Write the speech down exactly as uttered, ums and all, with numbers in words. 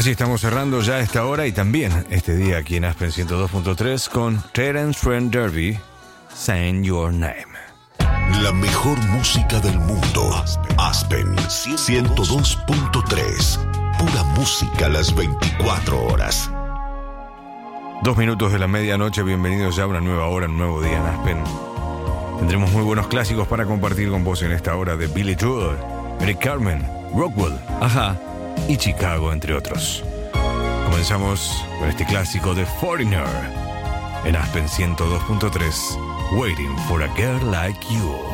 Así estamos cerrando ya esta hora y también este día aquí en Aspen ciento dos punto tres con Terence Trent D'Arby, Saying Your Name. La mejor música del mundo. Aspen ciento dos punto tres. Pura música a las veinticuatro horas. Dos minutos de la medianoche, bienvenidos ya a una nueva hora, un nuevo día en Aspen. Tendremos muy buenos clásicos para compartir con vos en esta hora de Billy Joel, Eric Carmen, Rockwell, Ajá y Chicago, entre otros. Comenzamos con este clásico de Foreigner en Aspen ciento dos punto tres, Waiting for a Girl Like You.